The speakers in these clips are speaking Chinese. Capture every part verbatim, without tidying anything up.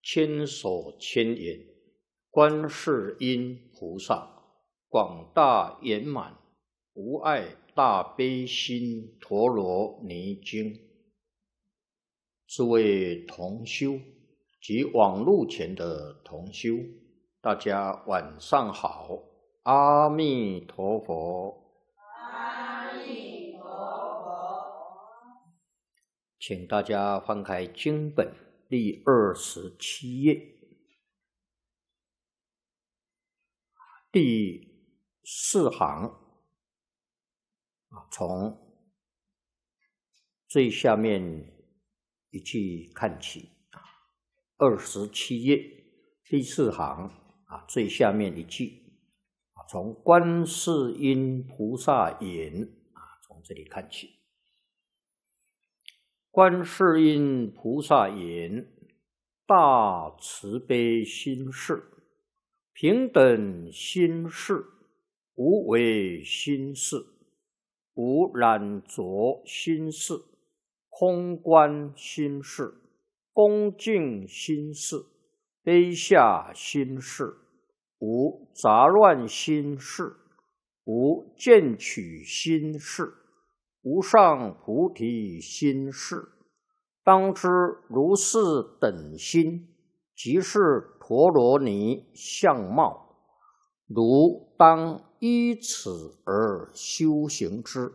千手千眼，观世音菩萨，广大圆满，无碍大悲心陀罗尼经。诸位同修及网络前的同修，大家晚上好，阿弥陀佛。 阿弥陀佛。 请大家翻开经本第二十七页，第四行，从最下面一句看起。二十七页第四行啊，最下面一句啊，从观世音菩萨言啊，从这里看起。观世音菩萨言：大慈悲心事，平等心事，无为心事，无染着心事，空观心事，恭敬心事，卑下心事，无杂乱心事，无见取心事，无上菩提心事。当知如是等心，即是陀罗尼相貌，如当依此而修行之。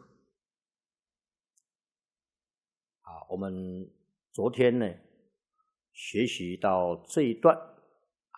好，我们昨天呢学习到这一段，